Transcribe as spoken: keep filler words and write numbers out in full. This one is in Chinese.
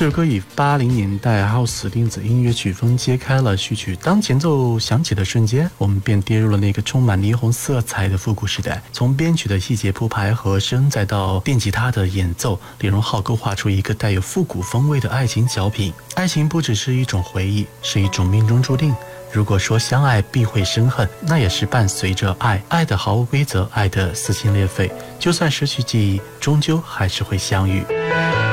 这首歌以八零年代 House 电子音乐曲风揭开了序曲，当前奏响起的瞬间，我们便跌入了那个充满霓虹色彩的复古时代。从编曲的细节铺排、和声，再到电吉他的演奏，李荣浩勾画出一个带有复古风味的爱情小品。爱情不只是一种回忆，是一种命中注定。如果说相爱必会生恨，那也是伴随着爱，爱的毫无规则，爱的撕心裂肺。就算失去记忆，终究还是会相遇。